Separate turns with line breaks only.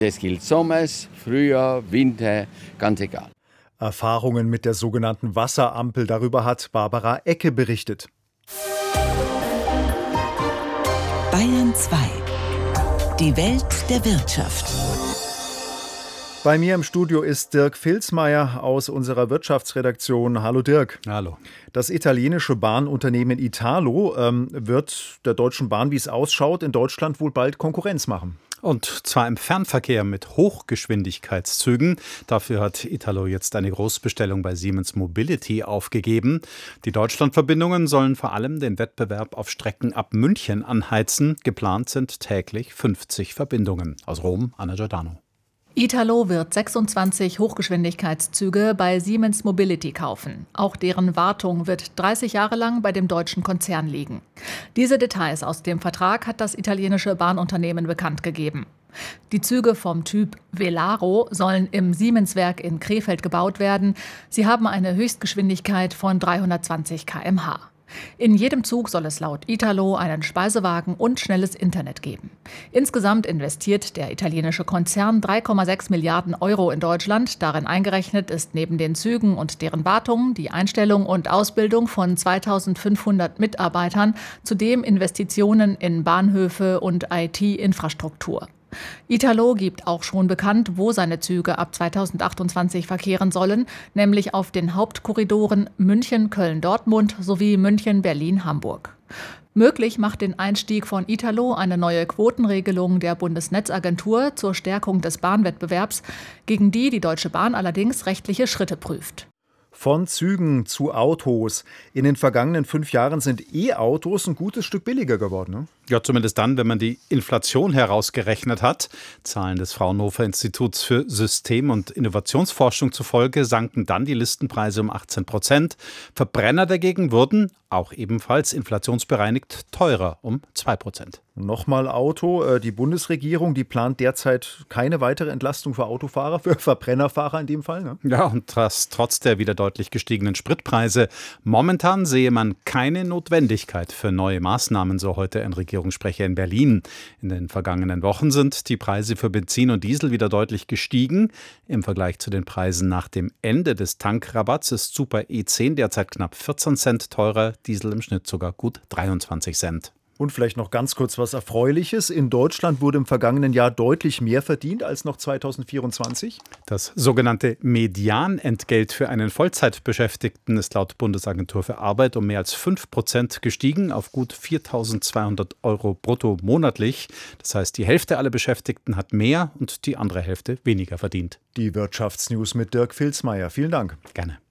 Es gilt Sommers, Frühjahr, Winter, ganz egal.
Erfahrungen mit der sogenannten Wasserampel, darüber hat Barbara Ecke berichtet.
Bayern 2. Die Welt der Wirtschaft.
Bei mir im Studio ist Dirk Filzmeier aus unserer Wirtschaftsredaktion. Hallo Dirk.
Hallo.
Das italienische Bahnunternehmen Italo wird der Deutschen Bahn, wie es ausschaut, in Deutschland wohl bald Konkurrenz machen.
Und zwar im Fernverkehr mit Hochgeschwindigkeitszügen. Dafür hat Italo jetzt eine Großbestellung bei Siemens Mobility aufgegeben. Die Deutschlandverbindungen sollen vor allem den Wettbewerb auf Strecken ab München anheizen. Geplant sind täglich 50 Verbindungen. Aus Rom, Anna Giordano.
Italo wird 26 Hochgeschwindigkeitszüge bei Siemens Mobility kaufen. Auch deren Wartung wird 30 Jahre lang bei dem deutschen Konzern liegen. Diese Details aus dem Vertrag hat das italienische Bahnunternehmen bekannt gegeben. Die Züge vom Typ Velaro sollen im Siemens-Werk in Krefeld gebaut werden. Sie haben eine Höchstgeschwindigkeit von 320 km/h. In jedem Zug soll es laut Italo einen Speisewagen und schnelles Internet geben. Insgesamt investiert der italienische Konzern 3,6 Milliarden Euro in Deutschland. Darin eingerechnet ist neben den Zügen und deren Wartung die Einstellung und Ausbildung von 2500 Mitarbeitern, zudem Investitionen in Bahnhöfe und IT-Infrastruktur. Italo gibt auch schon bekannt, wo seine Züge ab 2028 verkehren sollen, nämlich auf den Hauptkorridoren München, Köln, Dortmund sowie München, Berlin, Hamburg. Möglich macht den Einstieg von Italo eine neue Quotenregelung der Bundesnetzagentur zur Stärkung des Bahnwettbewerbs, gegen die die Deutsche Bahn allerdings rechtliche Schritte prüft.
Von Zügen zu Autos. In den vergangenen 5 Jahren sind E-Autos ein gutes Stück billiger geworden, ne?
Ja, zumindest dann, wenn man die Inflation herausgerechnet hat. Zahlen des Fraunhofer Instituts für System- und Innovationsforschung zufolge sanken dann die Listenpreise um 18%. Verbrenner dagegen wurden, auch ebenfalls inflationsbereinigt, teurer um 2%.
Nochmal Auto. Die Bundesregierung, die plant derzeit keine weitere Entlastung für Autofahrer, für Verbrennerfahrer in dem Fall, ne?
Ja, und das trotz der wieder deutlich gestiegenen Spritpreise. Momentan sehe man keine Notwendigkeit für neue Maßnahmen, so heute ein Regierungssprecher in Berlin. In den vergangenen Wochen sind die Preise für Benzin und Diesel wieder deutlich gestiegen. Im Vergleich zu den Preisen nach dem Ende des Tankrabatts ist Super E10 derzeit knapp 14 Cent teurer, Diesel im Schnitt sogar gut 23 Cent.
Und vielleicht noch ganz kurz was Erfreuliches. In Deutschland wurde im vergangenen Jahr deutlich mehr verdient als noch 2024.
Das sogenannte Medianentgelt für einen Vollzeitbeschäftigten ist laut Bundesagentur für Arbeit um mehr als 5% gestiegen auf gut 4.200 Euro brutto monatlich. Das heißt, die Hälfte aller Beschäftigten hat mehr und die andere Hälfte weniger verdient.
Die Wirtschaftsnews mit Dirk Filzmeier. Vielen Dank.
Gerne.